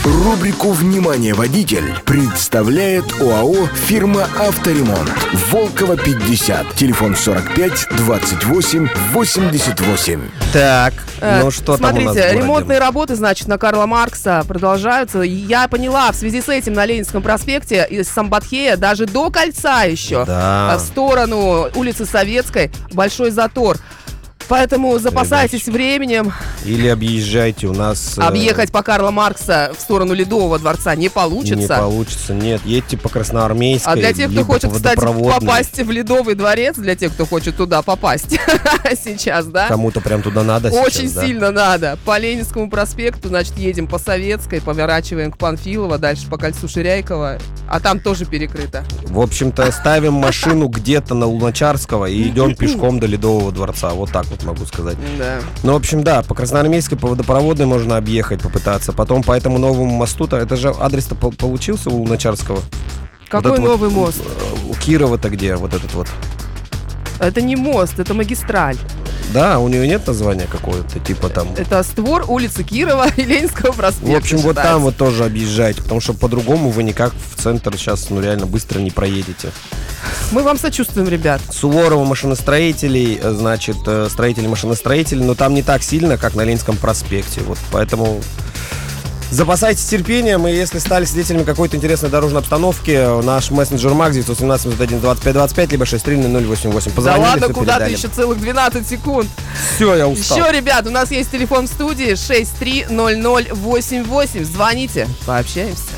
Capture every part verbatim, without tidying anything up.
Рубрику «Внимание, водитель» представляет ОАО «Фирма Авторемонт». Волкова, пятьдесят. Телефон сорок пять двадцать восемь восемьдесят восемь. Так, Э, ну что Смотрите, там у нас в городе? ремонтные работы, значит, на Карла Маркса продолжаются. Я поняла, в связи с этим на Ленинском проспекте из Самбатхея даже до кольца еще Да. в сторону улицы Советской большой затор. Поэтому запасайтесь временем. Или объезжайте у нас... э, Объехать по Карла Маркса в сторону Ледового дворца не получится. Не получится, нет. Едьте по Красноармейской, А для тех, кто либо хочет, по кстати, Водопроводной. попасть в Ледовый дворец, для тех, кто хочет туда попасть сейчас, да? Кому-то прям туда надо Очень сейчас, да? сильно надо. По Ленинскому проспекту, значит, едем по Советской, поворачиваем к Панфилова, дальше по кольцу Ширяйкова, а там тоже перекрыто. В общем-то, ставим машину где-то на Луначарского и идем пешком до Ледового дворца. Вот так вот могу сказать. Да. Ну, в общем, да, по Красноармейской, по Водопроводной можно объехать, попытаться. Потом по этому новому мосту-то, это же адрес-то по- получился у Луначарского? Какой Вот это новый вот, мост? э, У Кирова-то где вот этот вот? Это не мост, это магистраль. Да, у нее нет названия какого-то, типа там... Это створ улицы Кирова и Ленинского проспекта. В общем, вот считается. там вот тоже объезжайте, потому что по-другому вы никак в центр сейчас, ну, реально быстро не проедете. Мы вам сочувствуем, ребят. Суворова машиностроителей, э, значит, э, строители-машиностроители, но там не так сильно, как на Ленинском проспекте, вот, поэтому... Запасайтесь терпением, и если стали свидетелями какой-то интересной дорожной обстановки, наш мессенджер Мак девять один семь один двадцать пять двадцать пять, либо шесть три ноль восемь восемь. Да Позвонили, ладно, всё куда ты, передали. еще целых двенадцать секунд. Все, я устал. Еще, ребят, у нас есть телефон в студии шесть три ноль ноль восемь восемь. Звоните, пообщаемся.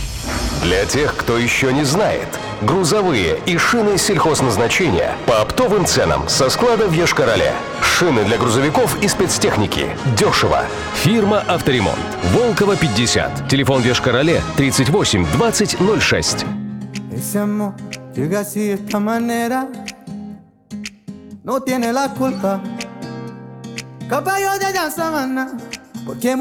Для тех, кто еще не знает, грузовые и шины сельхозназначения по оптовым ценам со склада в Йошкар-Оле. Шины для грузовиков и спецтехники. Дешево. Фирма Авторемонт. Волкова, пятьдесят. Телефон в Йошкар-Оле тридцать восемь двадцать ноль шесть. Ese amor llega así de esta manera, no tiene la culpa. Caballo de la sabana, porque